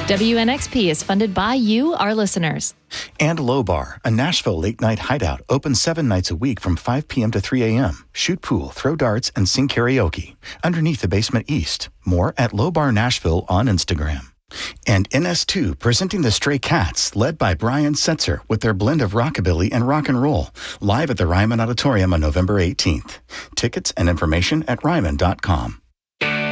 WNXP is funded by you, our listeners. And Low Bar, a Nashville late-night hideout, open 7 nights a week from 5 p.m. to 3 a.m. Shoot pool, throw darts, and sing karaoke. Underneath the basement east. More at Low Bar Nashville on Instagram. And NS2 presenting the Stray Cats, led by Brian Setzer, with their blend of rockabilly and rock and roll, live at the Ryman Auditorium on November 18th. Tickets and information at ryman.com.